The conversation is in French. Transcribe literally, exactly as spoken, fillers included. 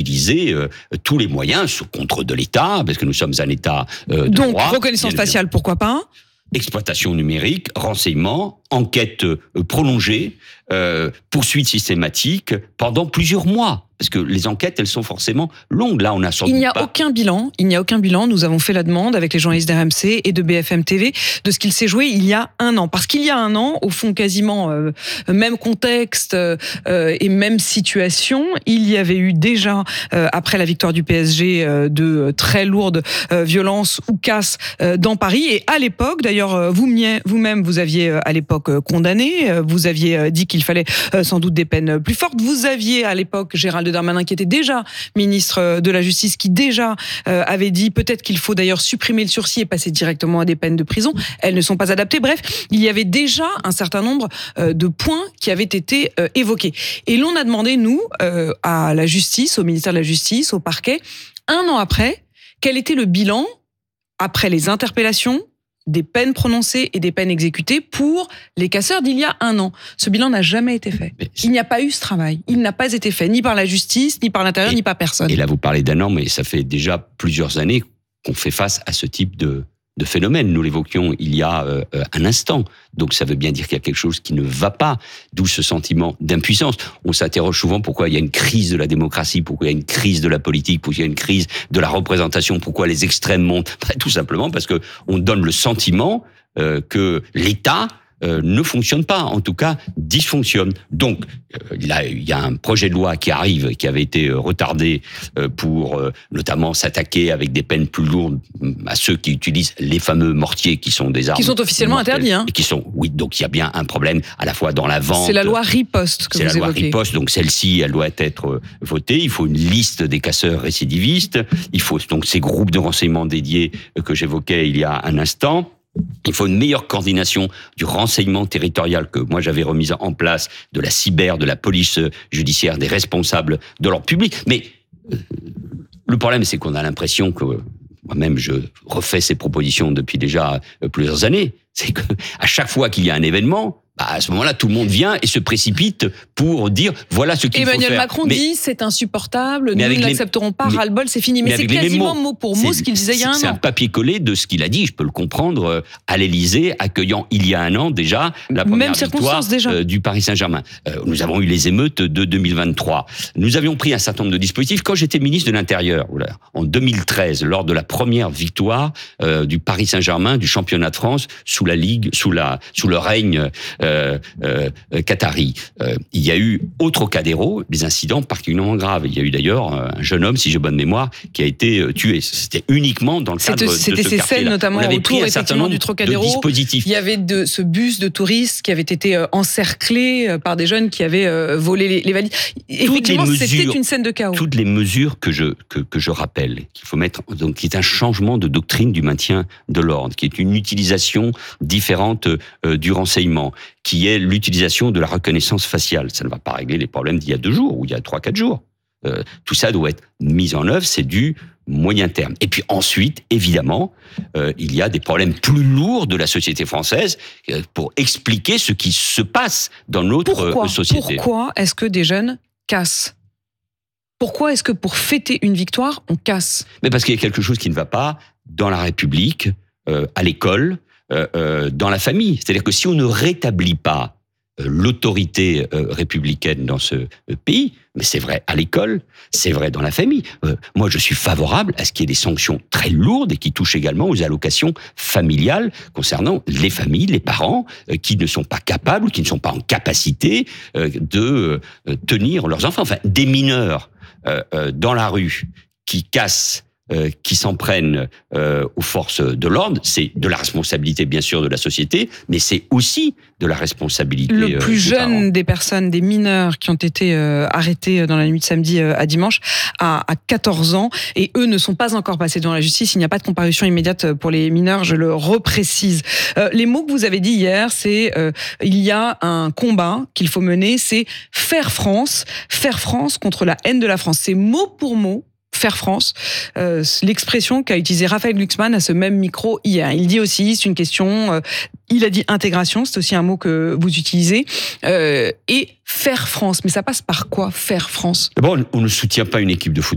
utiliser euh, tous les moyens sous contre de l'État, parce que nous sommes un État euh, de Donc, droit. Donc, reconnaissance faciale, pourquoi pas ? Exploitation numérique, renseignement, enquête euh, prolongée, euh, poursuite systématique pendant plusieurs mois. Parce que les enquêtes, elles sont forcément longues. Là, on a sans Il doute n'y a pas... aucun bilan. Il n'y a aucun bilan. Nous avons fait la demande avec les journalistes d'R M C et de B F M T V de ce qu'il s'est joué il y a un an. Parce qu'il y a un an, au fond, quasiment euh, même contexte euh, et même situation, il y avait eu déjà, euh, après la victoire du P S G, euh, de très lourdes euh, violences ou casses euh, dans Paris. Et à l'époque, d'ailleurs, vous, vous-même, vous aviez à l'époque condamné. Vous aviez dit qu'il fallait euh, sans doute des peines plus fortes. Vous aviez à l'époque Gérald Darmanin, qui était déjà ministre de la Justice, qui déjà euh, avait dit peut-être qu'il faut d'ailleurs supprimer le sursis et passer directement à des peines de prison. Elles ne sont pas adaptées. Bref, il y avait déjà un certain nombre euh, de points qui avaient été euh, évoqués. Et l'on a demandé, nous, euh, à la justice, au ministère de la Justice, au parquet, un an après, quel était le bilan après les interpellations, des peines prononcées et des peines exécutées pour les casseurs d'il y a un an. Ce bilan n'a jamais été fait. Il n'y a pas eu ce travail. Il n'a pas été fait, ni par la justice, ni par l'intérieur, et, ni par personne. Et là, vous parlez d'un an, mais ça fait déjà plusieurs années qu'on fait face à ce type de, de phénomène. Nous l'évoquions il y a euh, un instant. Donc ça veut bien dire qu'il y a quelque chose qui ne va pas, d'où ce sentiment d'impuissance. On s'interroge souvent pourquoi il y a une crise de la démocratie, pourquoi il y a une crise de la politique, pourquoi il y a une crise de la représentation, pourquoi les extrêmes montent. Enfin, tout simplement parce que on donne le sentiment euh, que l'État Euh, ne fonctionne pas, en tout cas dysfonctionne. Donc, euh, là, il y a un projet de loi qui arrive, qui avait été retardé euh, pour euh, notamment s'attaquer avec des peines plus lourdes à ceux qui utilisent les fameux mortiers, qui sont des armes qui sont officiellement mortelles, interdits. Hein. Et qui sont, oui, donc il y a bien un problème à la fois dans la vente. C'est la loi Riposte que vous évoquez. C'est la loi Riposte, donc celle-ci, elle doit être votée. Il faut une liste des casseurs récidivistes. Il faut donc ces groupes de renseignement dédiés que j'évoquais il y a un instant. Il faut une meilleure coordination du renseignement territorial que moi j'avais remise en place, de la cyber, de la police judiciaire, des responsables de l'ordre public. Mais euh, le problème, c'est qu'on a l'impression que, moi-même je refais ces propositions depuis déjà plusieurs années, c'est que à chaque fois qu'il y a un événement, bah à ce moment-là, tout le monde vient et se précipite pour dire voilà ce qu'il faut faire. Emmanuel Macron mais, dit c'est insupportable, nous ne l'accepterons pas, ras-le-bol, c'est fini. Mais, mais c'est quasiment mot pour mot ce qu'il disait il y a un an. C'est un papier-collé de ce qu'il a dit, je peux le comprendre, à l'Élysée, accueillant il y a un an déjà la première Même victoire déjà. du Paris Saint-Germain. Nous avons eu les émeutes de deux mille vingt-trois. Nous avions pris un certain nombre de dispositifs. Quand j'étais ministre de l'Intérieur, en deux mille treize, lors de la première victoire du Paris Saint-Germain, du championnat de France, sous la Ligue, sous, la, sous le règne Euh, euh, qatari. Euh, il y a eu au Trocadéro des incidents particulièrement graves. Il y a eu d'ailleurs un jeune homme, si j'ai bonne mémoire, qui a été tué. C'était uniquement dans le cadre de ce C'était ces scènes notamment autour effectivement du Trocadéro. Il y avait de ce bus de touristes qui avait été encerclé par des jeunes qui avaient volé les, les valises. Effectivement, c'était une scène de chaos. Toutes les mesures que je que, que je rappelle, qu'il faut mettre, donc qui est un changement de doctrine du maintien de l'ordre, qui est une utilisation différente euh, du renseignement, qui est l'utilisation de la reconnaissance faciale. Ça ne va pas régler les problèmes d'il y a deux jours ou il y a trois, quatre jours. Euh, tout ça doit être mis en œuvre, c'est du moyen terme. Et puis ensuite, évidemment, euh, il y a des problèmes plus lourds de la société française euh, pour expliquer ce qui se passe dans notre pourquoi, société. Pourquoi est-ce que des jeunes cassent ? Pourquoi est-ce que pour fêter une victoire, on casse ? Mais parce qu'il y a quelque chose qui ne va pas dans la République, euh, à l'école, Euh, euh, dans la famille. C'est-à-dire que si on ne rétablit pas euh, l'autorité euh, républicaine dans ce euh, pays, mais c'est vrai à l'école, c'est vrai dans la famille. Euh, moi, je suis favorable à ce qu'il y ait des sanctions très lourdes et qui touchent également aux allocations familiales concernant les familles, les parents euh, qui ne sont pas capables, qui ne sont pas en capacité euh, de euh, tenir leurs enfants. Enfin, des mineurs euh, euh, dans la rue qui cassent Euh, qui s'en prennent euh, aux forces de l'ordre, c'est de la responsabilité bien sûr de la société, mais c'est aussi de la responsabilité Le plus euh, jeune parents. des personnes, des mineurs qui ont été euh, arrêtés dans la nuit de samedi euh, à dimanche, à, à quatorze ans, et eux ne sont pas encore passés devant la justice. Il n'y a pas de comparution immédiate pour les mineurs, je le reprécise. Euh, les mots que vous avez dit hier, c'est euh, il y a un combat qu'il faut mener, c'est faire France, faire France contre la haine de la France. C'est mot pour mot faire France, euh, l'expression qu'a utilisée Raphaël Glucksmann à ce même micro hier. Il dit aussi, c'est une question, euh, il a dit intégration, c'est aussi un mot que vous utilisez, euh, et faire France. Mais ça passe par quoi, faire France ? D'abord, on ne soutient pas une équipe de football.